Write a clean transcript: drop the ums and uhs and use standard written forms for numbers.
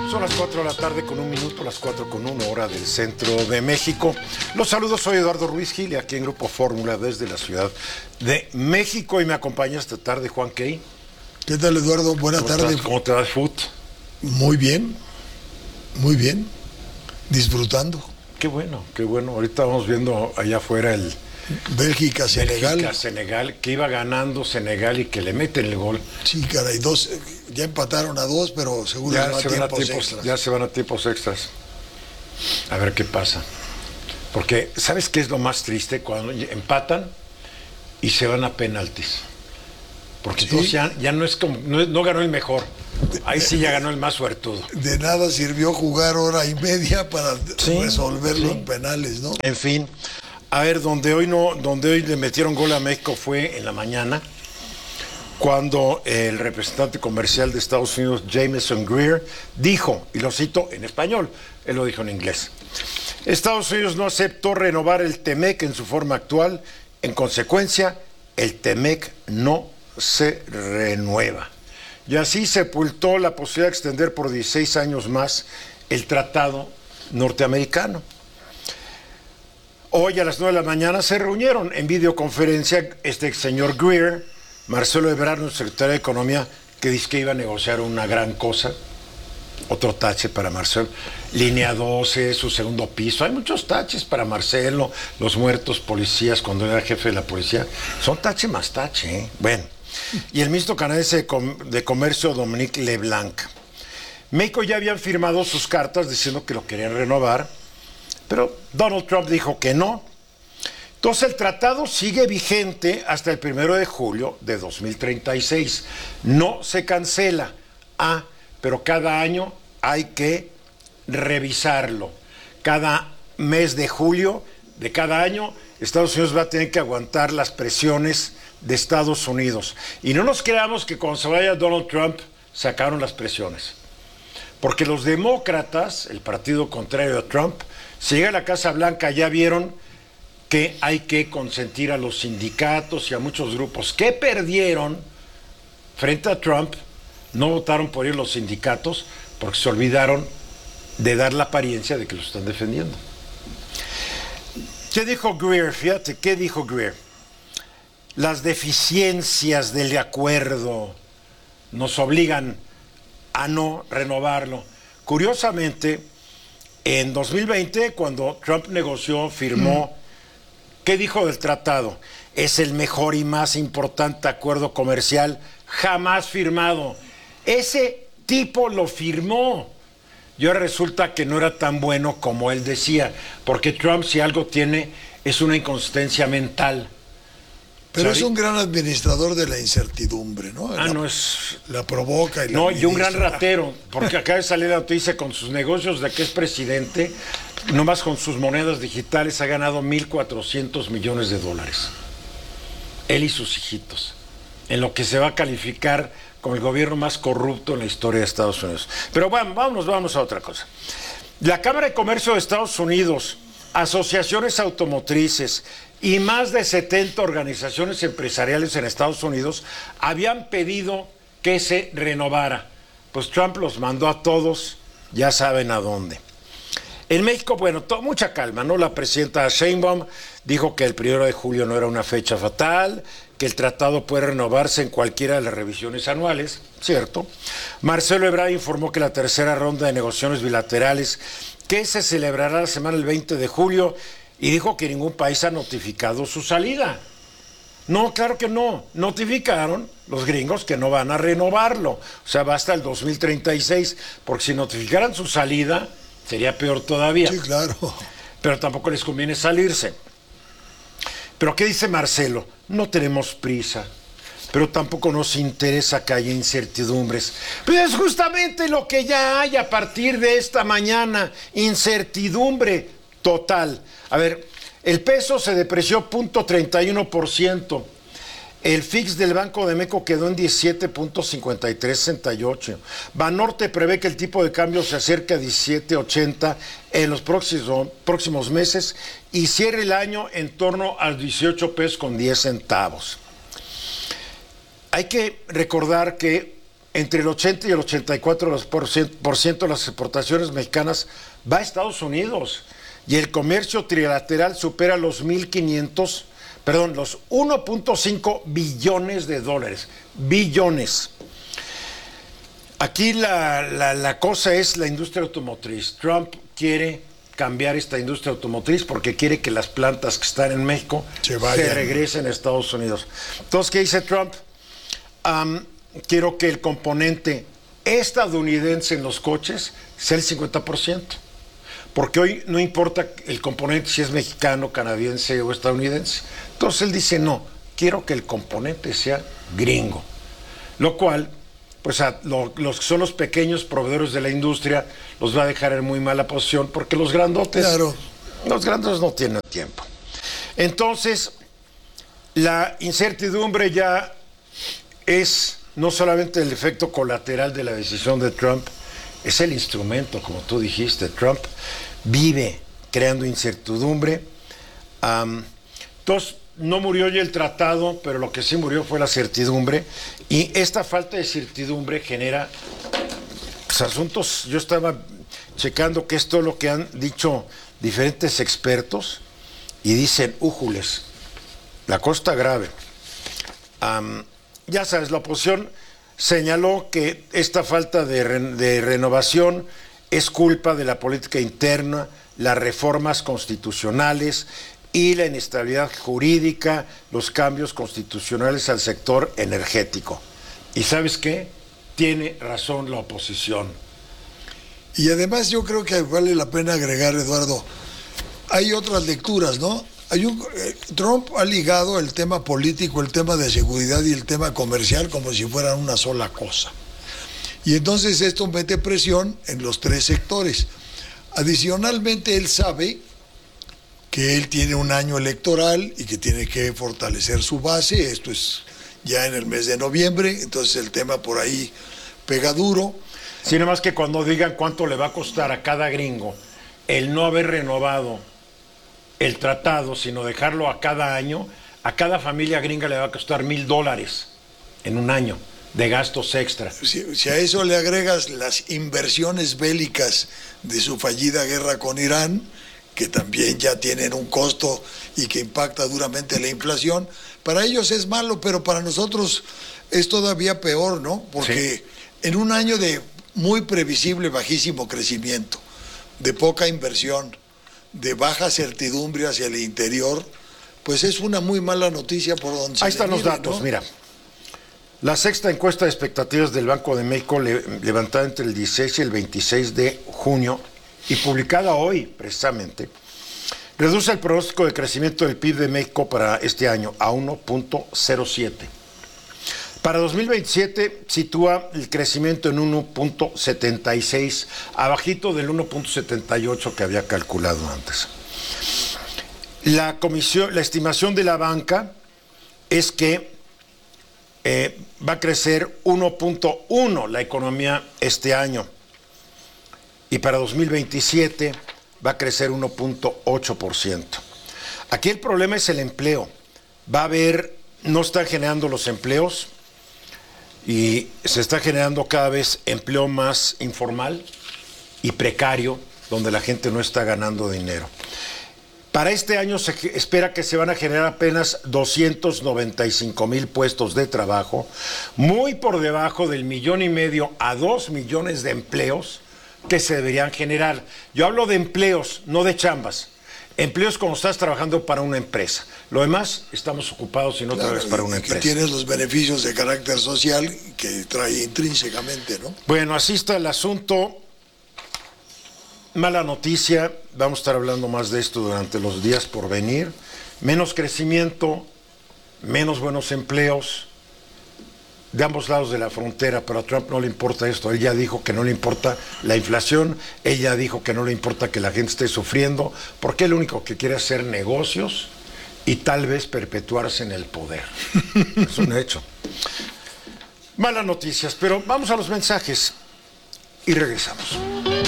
Son las 4 de la tarde con 1 minuto, las 4:01 hora del centro de México. Los saludos, soy Eduardo Ruiz Gil, aquí en Grupo Fórmula desde la Ciudad de México, y me acompaña esta tarde Juan Key. ¿Qué tal, Eduardo? Buenas tardes. ¿Cómo te va el fut? Muy bien, disfrutando. Qué bueno, qué bueno. Ahorita vamos viendo allá afuera el Bélgica-Senegal. Senegal, que iba ganando Senegal y que le meten el gol. Sí, caray, ya empataron a 2, pero seguro ya se van a tiempos extras. Ya se van a tiempos extras. A ver qué pasa. Porque, ¿sabes qué es lo más triste? Cuando empatan y se van a penaltis. Porque sí. Entonces ya no es como, no ganó el mejor. Ahí sí ya ganó el más suertudo. De nada sirvió jugar hora y media para resolverlo en penales, ¿no? En fin, a ver, donde hoy le metieron gol a México fue en la mañana, cuando el representante comercial de Estados Unidos, Jameson Greer, dijo, y lo cito en español, él lo dijo en inglés: Estados Unidos no aceptó renovar el TEMEC en su forma actual, en consecuencia, el TEMEC no se renueva. Y así sepultó la posibilidad de extender por 16 años más el tratado norteamericano. Hoy a las 9 de la mañana se reunieron en videoconferencia este señor Greer, Marcelo Ebrard, nuestro secretario de Economía, que dice que iba a negociar una gran cosa. Otro tache para Marcelo. Línea 12, su segundo piso. Hay muchos taches para Marcelo. Los muertos policías cuando era jefe de la policía. Son tache más tache, ¿eh? Bueno. Y el ministro canadiense de Comercio, Dominique LeBlanc. México ya habían firmado sus cartas diciendo que lo querían renovar, pero Donald Trump dijo que no. Entonces el tratado sigue vigente hasta el 1 de julio de 2036. No se cancela. Pero cada año hay que revisarlo. Cada mes de julio de cada año, Estados Unidos va a tener que aguantar las presiones de Estados Unidos. Y no nos creamos que cuando se vaya Donald Trump sacaron las presiones. Porque los demócratas, el partido contrario a Trump, si llega a la Casa Blanca, ya vieron que hay que consentir a los sindicatos y a muchos grupos que perdieron frente a Trump. No votaron por ellos los sindicatos porque se olvidaron de dar la apariencia de que lo están defendiendo. ¿Qué dijo Greer? Fíjate, ¿qué dijo Greer? Las deficiencias del acuerdo nos obligan a no renovarlo. Curiosamente, en 2020, cuando Trump negoció, firmó, ¿qué dijo del tratado? Es el mejor y más importante acuerdo comercial jamás firmado. Ese tipo lo firmó. Y ahora resulta que no era tan bueno como él decía, porque Trump, si algo tiene, es una inconsistencia mental. Pero ¿sabes? Es un gran administrador de la incertidumbre, ¿no? La provoca y la administra. Y un gran ratero, porque acaba de salir la noticia con sus negocios de que es presidente, nomás con sus monedas digitales ha ganado $1,400 millones. Él y sus hijitos, en lo que se va a calificar como el gobierno más corrupto en la historia de Estados Unidos. Pero bueno, vamos a otra cosa. La Cámara de Comercio de Estados Unidos, asociaciones automotrices y más de 70 organizaciones empresariales en Estados Unidos habían pedido que se renovara. Pues Trump los mandó a todos, ya saben a dónde. En México, bueno, mucha calma, ¿no? La presidenta Sheinbaum dijo que el 1 de julio no era una fecha fatal, que el tratado puede renovarse en cualquiera de las revisiones anuales, ¿cierto? Marcelo Ebrard informó que la tercera ronda de negociaciones bilaterales, que se celebrará la semana del 20 de julio, y dijo que ningún país ha notificado su salida. No, claro que no. Notificaron los gringos que no van a renovarlo. O sea, va hasta el 2036, porque si notificaran su salida, sería peor todavía. Sí, claro. Pero tampoco les conviene salirse. ¿Pero qué dice Marcelo? No tenemos prisa, pero tampoco nos interesa que haya incertidumbres. Pero es justamente lo que ya hay a partir de esta mañana, incertidumbre total. A ver, el peso se depreció 0.31%. El fix del Banco de México quedó en 17.5368. Banorte prevé que el tipo de cambio se acerque a 17.80 en los próximos meses y cierre el año en torno a 18 pesos con 10 centavos. Hay que recordar que entre el 80 y el 84% de las exportaciones mexicanas va a Estados Unidos. Y el comercio trilateral supera los 1.5 billones de dólares. Billones. Aquí la cosa es la industria automotriz. Trump quiere cambiar esta industria automotriz porque quiere que las plantas que están en México se regresen a Estados Unidos. Entonces, ¿qué dice Trump? Quiero que el componente estadounidense en los coches sea el 50%. Porque hoy no importa el componente si es mexicano, canadiense o estadounidense. Entonces él dice, no, quiero que el componente sea gringo. Lo cual, pues a los que son los pequeños proveedores de la industria los va a dejar en muy mala posición porque los grandotes, los grandes no tienen tiempo. Entonces, la incertidumbre ya es no solamente el efecto colateral de la decisión de Trump, es el instrumento, como tú dijiste. Trump vive creando incertidumbre. Entonces, no murió ya el tratado, pero lo que sí murió fue la certidumbre. Y esta falta de certidumbre genera pues, asuntos. Yo estaba checando que esto es lo que han dicho diferentes expertos y dicen, újules, la cosa está grave. Ya sabes, la oposición señaló que esta falta de renovación es culpa de la política interna, las reformas constitucionales y la inestabilidad jurídica, los cambios constitucionales al sector energético. ¿Y sabes qué? Tiene razón la oposición. Y además yo creo que vale la pena agregar, Eduardo, hay otras lecturas, ¿no? Trump ha ligado el tema político, el tema de seguridad y el tema comercial como si fueran una sola cosa. Y entonces esto mete presión en los tres sectores. Adicionalmente, él sabe que él tiene un año electoral y que tiene que fortalecer su base. Esto es ya en el mes de noviembre, entonces el tema por ahí pega duro. Sí, nada más que cuando digan cuánto le va a costar a cada gringo el no haber renovado el tratado, sino dejarlo a cada año, a cada familia gringa le va a costar $1,000 en un año de gastos extra. Si a eso le agregas las inversiones bélicas de su fallida guerra con Irán, que también ya tienen un costo y que impacta duramente la inflación, para ellos es malo, pero para nosotros es todavía peor, ¿no? Porque en un año de muy previsible bajísimo crecimiento, de poca inversión, de baja certidumbre hacia el interior, pues es una muy mala noticia por donde se Ahí están los datos, ¿no? Mira. La sexta encuesta de expectativas del Banco de México, levantada entre el 16 y el 26 de junio y publicada hoy precisamente, reduce el pronóstico de crecimiento del PIB de México para este año a 1.07. Para 2027 sitúa el crecimiento en 1.76, abajito del 1.78 que había calculado antes. La estimación de la banca es que va a crecer 1.1 la economía este año y para 2027 va a crecer 1.8%. Aquí el problema es el empleo. No están generando los empleos y se está generando cada vez empleo más informal y precario, donde la gente no está ganando dinero. Para este año se espera que se van a generar apenas 295,000 puestos de trabajo, muy por debajo del 1,5 millones a 2 millones de empleos que se deberían generar. Yo hablo de empleos, no de chambas. Empleos cuando estás trabajando para una empresa. Lo demás, estamos ocupados y no trabajas para una empresa. Que tienes los beneficios de carácter social que trae intrínsecamente, ¿no? Bueno, así está el asunto. Mala noticia, vamos a estar hablando más de esto durante los días por venir. Menos crecimiento, menos buenos empleos de ambos lados de la frontera, pero a Trump no le importa esto. Él ya dijo que no le importa la inflación, ella dijo que no le importa que la gente esté sufriendo, porque él lo único que quiere es hacer negocios y tal vez perpetuarse en el poder. Es un hecho. Malas noticias, pero vamos a los mensajes y regresamos.